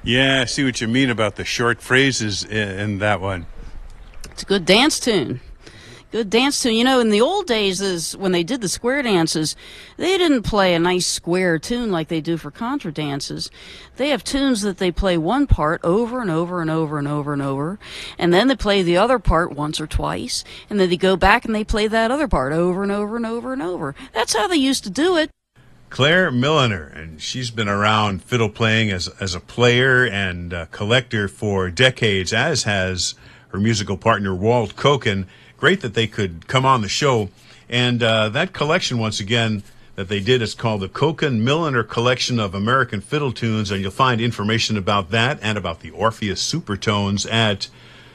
Yeah, I see what you mean about the short phrases in that one. It's a good dance tune. Good dance tune. You know, in the old days, when they did the square dances, they didn't play a nice square tune like they do for contra dances. They have tunes that they play one part over and over and over and over and over, and then they play the other part once or twice, and then they go back and they play that other part over and over and over and over. That's how they used to do it. Claire Milliner, and she's been around fiddle playing as a player and collector for decades, as has her musical partner Walt Koken. Great that they could come on the show. And that collection, once again, that they did is called the Koken Milliner Collection of American Fiddle Tunes, and you'll find information about that and about the Orpheus Supertones at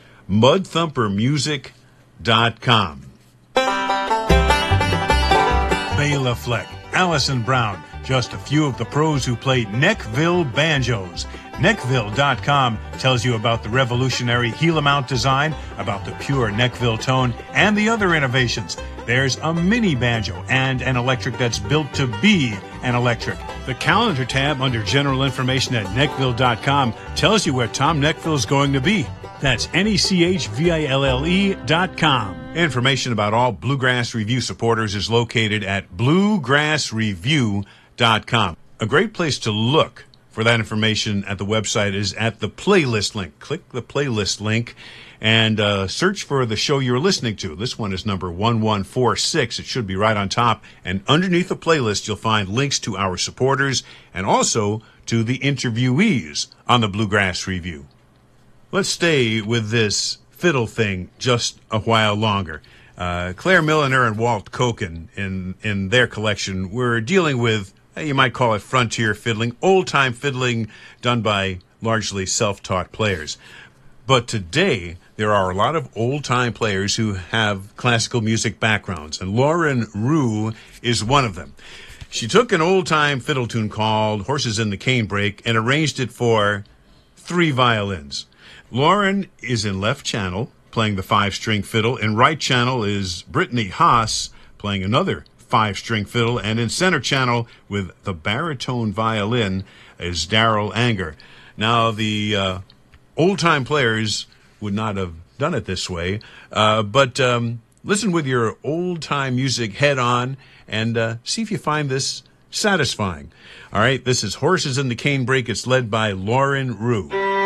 mudthumpermusic.com. Bela Fleck, Allison Brown, just a few of the pros who play Neckville banjos. Neckville.com tells you about the revolutionary heel-mount design, about the pure Neckville tone, and the other innovations. There's a mini banjo and an electric that's built to be an electric. The calendar tab under general information at Neckville.com tells you where Tom Neckville's going to be. That's NECHVILLE.com. Information about all Bluegrass Review supporters is located at bluegrassreview.com. A great place to look for that information at the website is at the playlist link. Click the playlist link and search for the show you're listening to. This one is number 1146. It should be right on top. And underneath the playlist, you'll find links to our supporters and also to the interviewees on the Bluegrass Review. Let's stay with this fiddle thing just a while longer. Claire Milliner and Walt Koken in their collection were dealing with, you might call it frontier fiddling, old-time fiddling done by largely self-taught players. But today, there are a lot of old-time players who have classical music backgrounds, and Lauren Rue is one of them. She took an old-time fiddle tune called Horses in the Canebrake and arranged it for 3 violins. Lauren is in left channel, playing the 5-string fiddle. In right channel is Brittany Haas, playing another 5-string fiddle, and in center channel with the baritone violin is Daryl Anger. Now, the old-time players would not have done it this way, but listen with your old-time music head on and see if you find this satisfying. All right, this is Horses in the Canebrake. It's led by Lauren Rue.